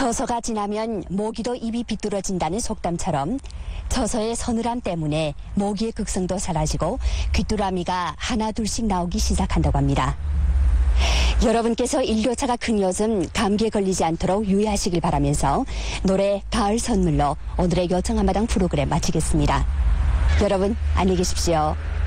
저서가 지나면 모기도 입이 비뚤어진다는 속담처럼 저서의 서늘함 때문에 모기의 극성도 사라지고 귀뚜라미가 하나 둘씩 나오기 시작한다고 합니다. 여러분께서 일교차가 큰 요즘 감기에 걸리지 않도록 유의하시길 바라면서 노래 가을 선물로 오늘의 요청 한마당 프로그램 마치겠습니다. 여러분 안녕히 계십시오.